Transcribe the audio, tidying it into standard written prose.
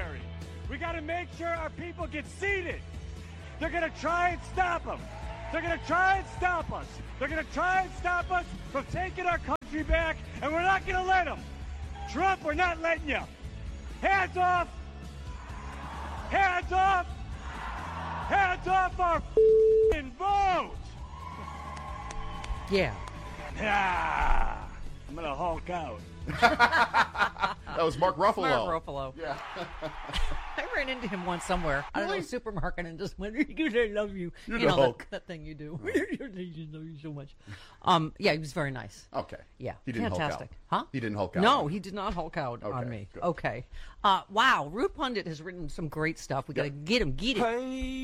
February. We got to make sure our people get seated. They're going to try and stop them. They're going to try and stop us. They're going to try and stop us from taking our country back, and we're not going to let them. Trump, we're not letting you. Hands off. Hands off. Hands off our vote. Yeah. Ah, I'm going to Hulk out. That was Mark Ruffalo. Mark Ruffalo. Yeah. I ran into him once somewhere. I don't know, supermarket, and just went, I love you. You're you the know, Hulk. That thing you do. I love you so much. Yeah, he was very nice. Okay. Yeah. He didn't Fantastic. Hulk out. Huh? He didn't Hulk out. No, he did not Hulk out Okay, on me. good. Okay. Wow. Rude Pundit has written some great stuff. We got to get him. Get it.